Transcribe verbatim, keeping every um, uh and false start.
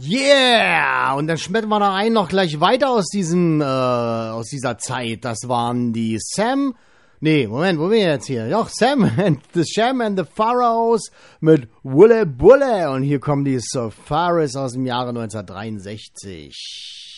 Yeah! Und dann schmetten wir da einen noch gleich weiter aus diesem, äh, aus dieser Zeit. Das waren die Sam, nee, Moment, wo bin ich jetzt hier? Doch, Sam and the Sham and the Pharaohs mit Wulle Bulle. Und hier kommen die Surfaris aus dem Jahre neunzehnhundertdreiundsechzig.